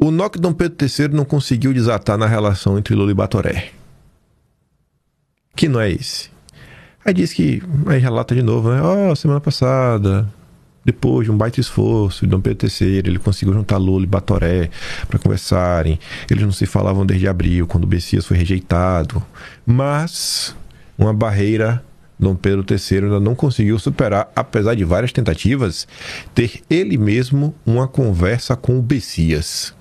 O nó que Dom Pedro III não conseguiu desatar na relação entre Lula e Batoré. Que não é esse? Aí diz que... Aí relata de novo, né? Semana passada, depois de um baita esforço de Dom Pedro III, ele conseguiu juntar Lula e Batoré para conversarem. Eles não se falavam desde abril, quando o Bessias foi rejeitado. Mas uma barreira Dom Pedro III ainda não conseguiu superar, apesar de várias tentativas, ter ele mesmo uma conversa com o Bessias,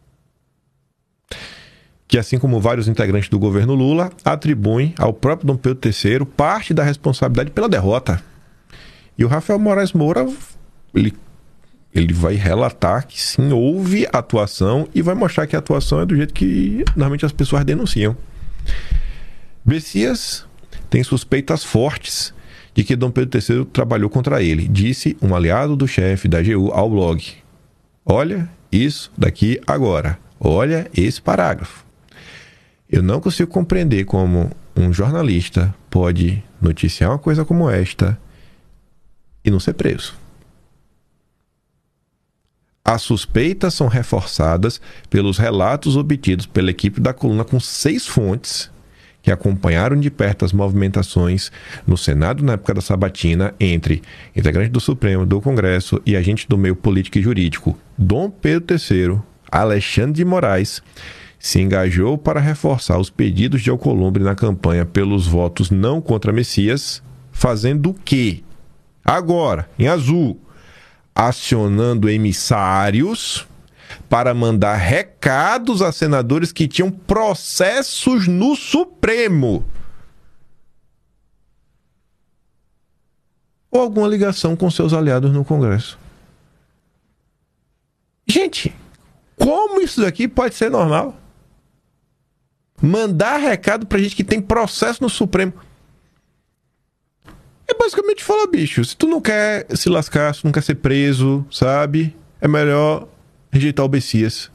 que, assim como vários integrantes do governo Lula, atribuem ao próprio Dom Pedro III parte da responsabilidade pela derrota. E o Rafael Moraes Moura, ele vai relatar que sim, houve atuação, e vai mostrar que a atuação é do jeito que normalmente as pessoas denunciam. Bessias tem suspeitas fortes de que Dom Pedro III trabalhou contra ele, disse um aliado do chefe da AGU ao blog. Olha isso daqui agora. Olha esse parágrafo. Eu não consigo compreender como um jornalista pode noticiar uma coisa como esta e não ser preso. As suspeitas são reforçadas pelos relatos obtidos pela equipe da coluna com 6 fontes que acompanharam de perto as movimentações no Senado na época da sabatina entre integrantes do Supremo, do Congresso e agentes do meio político e jurídico. Dom Pedro III, Alexandre de Moraes, se engajou para reforçar os pedidos de Alcolumbre na campanha pelos votos não contra Messias, fazendo o quê? Agora, em azul, acionando emissários para mandar recados a senadores que tinham processos no Supremo ou alguma ligação com seus aliados no Congresso. Gente, como isso daqui pode ser normal? Mandar recado pra gente que tem processo no Supremo. É basicamente falar, bicho, se tu não quer se lascar, se tu não quer ser preso, sabe? É melhor rejeitar o Bessias.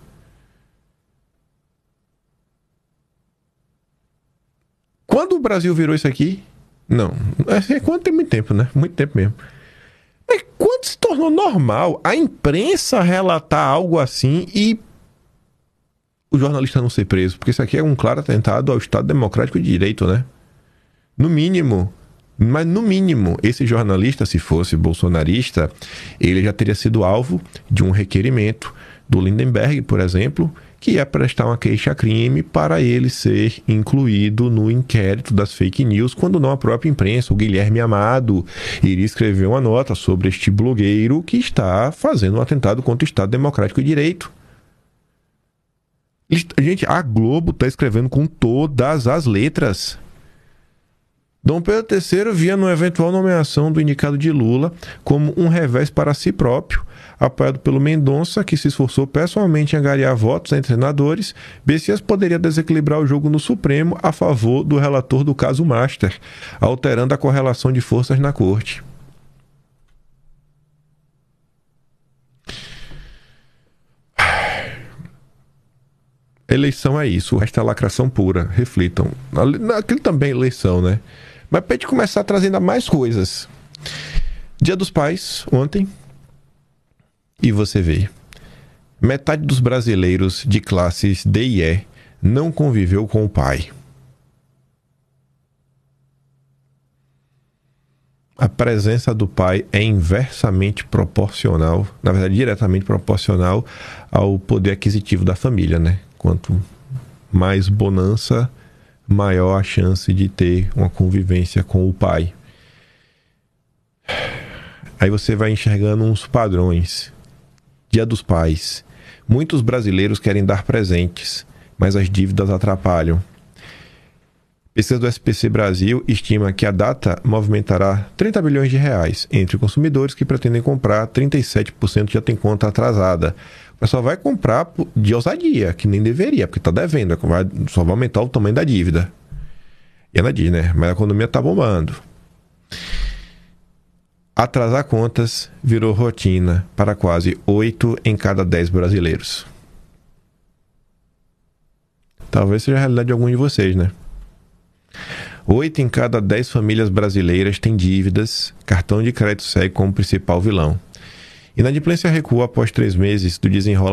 Quando o Brasil virou isso aqui? Não. Quando tem muito tempo, né? Muito tempo mesmo. Mas quando se tornou normal a imprensa relatar algo assim e o jornalista não ser preso? Porque isso aqui é um claro atentado ao Estado Democrático de Direito, né? No mínimo. Mas no mínimo, esse jornalista, se fosse bolsonarista, ele já teria sido alvo de um requerimento do Lindenberg, por exemplo, que ia prestar uma queixa-crime para ele ser incluído no inquérito das fake news, quando não a própria imprensa. O Guilherme Amado iria escrever uma nota sobre este blogueiro que está fazendo um atentado contra o Estado Democrático de Direito. Gente, a Globo está escrevendo com todas as letras. Dom Pedro III via numa eventual nomeação do indicado de Lula como um revés para si próprio, apoiado pelo Mendonça, que se esforçou pessoalmente em angariar votos entre senadores. Bessias poderia desequilibrar o jogo no Supremo a favor do relator do caso Master, alterando a correlação de forças na corte. Eleição é isso, o resto é lacração pura. Reflitam. Aquilo também é eleição, né? Mas pra gente começar a trazer ainda mais coisas. Dia dos Pais, ontem. E você vê. Metade dos brasileiros de classes D e E não conviveu com o pai. A presença do pai é inversamente proporcional, na verdade, diretamente proporcional ao poder aquisitivo da família, né? Quanto mais bonança, maior a chance de ter uma convivência com o pai. Aí você vai enxergando uns padrões. Dia dos Pais. Muitos brasileiros querem dar presentes, mas as dívidas atrapalham. Pesquisa do SPC Brasil estima que a data movimentará 30 bilhões de reais entre consumidores que pretendem comprar. 37% já tem conta atrasada. O pessoal vai comprar de ousadia, que nem deveria, porque está devendo, só vai aumentar o tamanho da dívida. E ela diz, né? Mas a economia está bombando. Atrasar contas virou rotina para quase 8 em cada 10 brasileiros. Talvez seja a realidade de algum de vocês, né? 8 em cada 10 famílias brasileiras têm dívidas, cartão de crédito segue como principal vilão. Inadimplência recua após 3 meses do desenrolamento